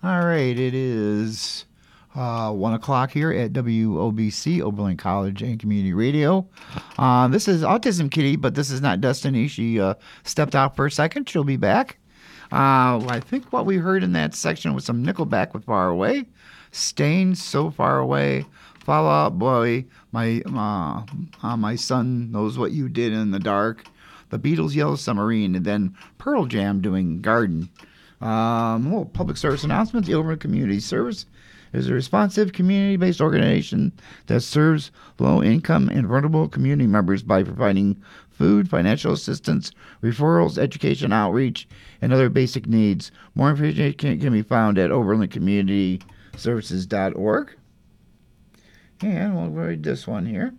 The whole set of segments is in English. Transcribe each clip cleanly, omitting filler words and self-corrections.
All right, it is 1 o'clock here at WOBC, Oberlin College and Community Radio. This is Autism Kitty, but this is not Destiny. She stepped out for a second. She'll be back. I think what we heard in that section was some Nickelback with Far Away. Staying So Far Away. Fall Out Boy. My son knows what you did in the dark. The Beatles' Yellow Submarine. And then Pearl Jam doing Garden. Public service announcement. The Oberlin Community Service is a responsive community-based organization that serves low-income and vulnerable community members by providing food, financial assistance, referrals, education, outreach, and other basic needs. More information can be found at oberlincommunityservices.org. And we'll read this one here.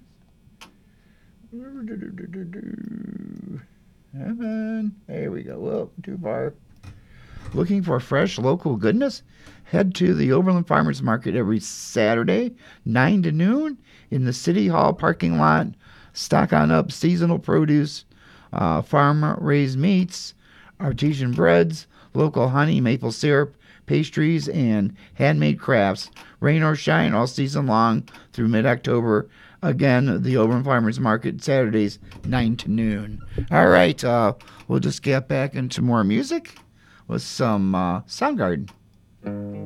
There we go. Whoa, too far. Looking for fresh local goodness? Head to the Oberlin Farmers Market every Saturday, 9 to noon, in the City Hall parking lot. Stock on up seasonal produce, farm-raised meats, artisan breads, local honey, maple syrup, pastries, and handmade crafts. Rain or shine all season long through mid-October. Again, the Oberlin Farmers Market, Saturdays, 9 to noon. All right, we'll just get back into more music with some Soundgarden.